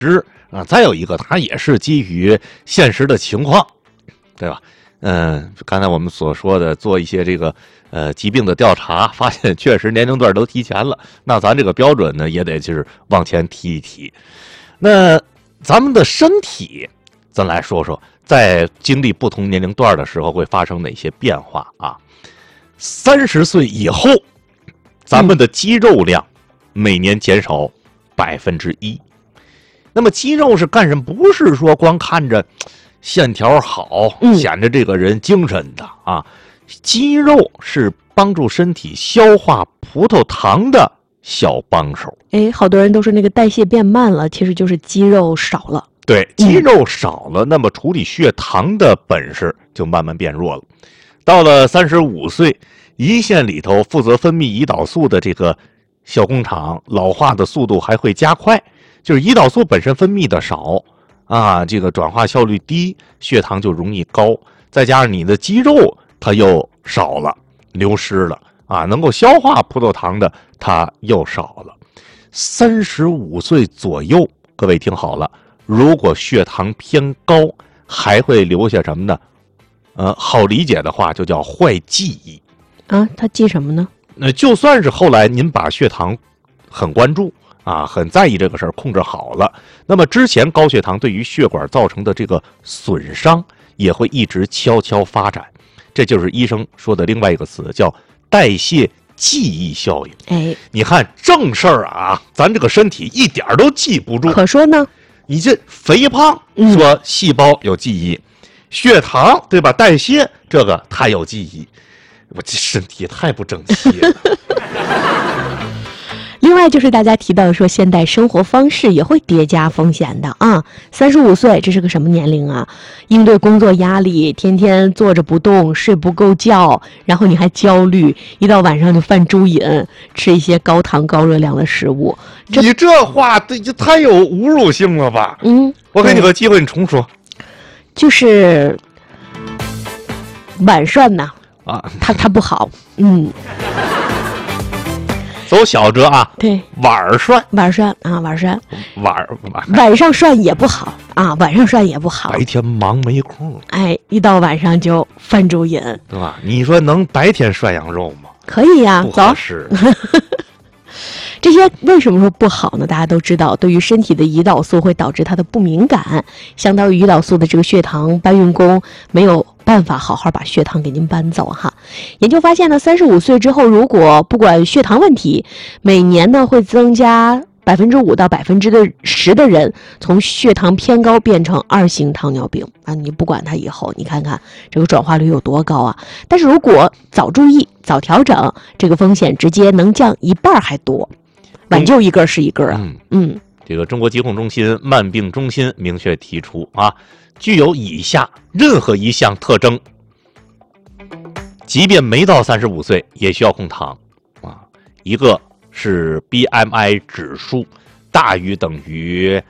再有一个它也是基于现实的情况，对吧？刚才我们所说的做一些这个疾病的调查，发现确实年龄段都提前了，那咱这个标准呢也得就是往前提一提。那咱们的身体，咱来说说在经历不同年龄段的时候会发生哪些变化啊？30岁以后，咱们的肌肉量每年减少1%。那么肌肉是干什么？不是说光看着线条好，显着这个人精神的啊。肌肉是帮助身体消化葡萄糖的小帮手。 好多人都说那个代谢变慢了，其实就是肌肉少了。 对，肌肉少了，那么处理血糖的本事就慢慢变弱了。到了35岁，胰腺里头负责分泌胰岛素的这个小工厂老化的速度还会加快，就是胰岛素本身分泌的少啊，这个转化效率低，血糖就容易高，再加上你的肌肉它又少了，流失了啊，能够消化葡萄糖的它又少了。35岁左右，各位听好了，如果血糖偏高，还会留下什么呢？好理解的话就叫坏记忆啊。他记什么呢？ 就算是后来您把血糖很关注啊，很在意这个事儿，控制好了，那么之前高血糖对于血管造成的这个损伤也会一直悄悄发展。这就是医生说的另外一个词，叫代谢记忆效应。你看正事儿啊，咱这个身体一点都记不住。 可说呢， 你这肥胖说细胞有记忆，血糖对吧？代谢这个它有记忆，我这身体太不争气了。 另外就是大家提到说，现代生活方式也会叠加风险的啊。35岁这是个什么年龄啊？应对工作压力，天天坐着不动，睡不够觉，然后你还焦虑，一到晚上就犯猪瘾，吃一些高糖高热量的食物。 你这话这太有侮辱性了吧？我给你个机会，你重说。 就是晚膳呐它不好。 走小折啊， 对， 晚膳啊，晚膳， 晚上涮也不好啊，晚上涮也不好。 白天忙没空， 一到晚上就犯猪瘾， 对吧？你说能白天涮羊肉吗？ 可以呀， 不合适。 这些为什么说不好呢？大家都知道，对于身体的胰岛素会导致它的不敏感，相当于胰岛素的这个血糖搬运工没有办法好好把血糖给您搬走哈。研究发现呢，35岁之后，如果不管血糖问题，每年呢会增加5%到10%的人从血糖偏高变成2型糖尿病啊！你不管它以后，你看看这个转化率有多高啊！但是如果早注意、早调整，这个风险直接能降1半还多。挽救一个是一个啊。 这个中国疾控中心慢病中心明确提出啊，具有以下任何一项特征，即便没到35岁也需要控糖啊。一个是 BMI 指数大于等于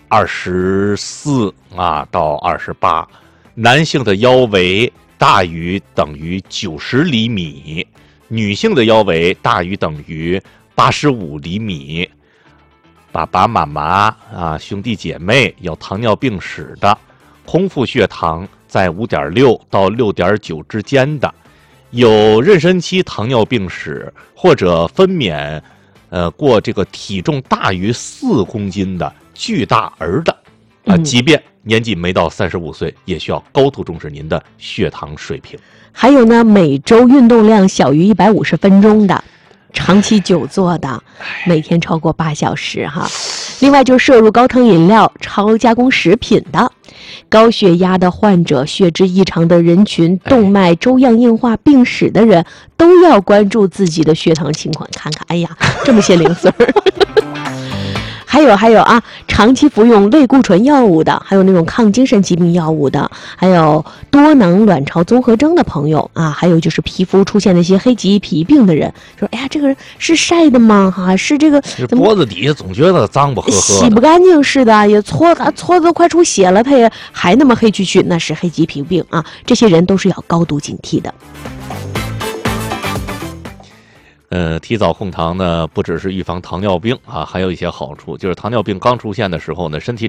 24到28，男性的腰围大于等于90厘米，女性的腰围大于等于85厘米，爸爸妈妈兄弟姐妹有糖尿病史的，空腹血糖在5.6到6.9之间的，有妊娠期糖尿病史或者分娩过这个体重大于4公斤的巨大儿的即便年纪没到35岁，也需要高度重视您的血糖水平。 还有呢，每周运动量小于150分钟的，长期久坐的，每天超过8小时哈。另外就是摄入高糖饮料、超加工食品的，高血压的患者、血脂异常的人群、动脉粥样硬化病史的人，都要关注自己的血糖情况。看看，哎呀，这么些零碎儿。还有啊，长期服用类固醇药物的，还有那种抗精神疾病药物的，还有多囊卵巢综合征的朋友啊，还有就是皮肤出现那些黑棘皮病的人，说哎呀，这个人是晒的吗？是这个脖子底下总觉得脏不呵呵的， 洗不干净似的，也搓的快出血了，他也还那么黑黢黢，那是黑棘皮病啊！这些人都是要高度警惕的。 提早控糖呢，不只是预防糖尿病啊，还有一些好处，就是糖尿病刚出现的时候呢，身体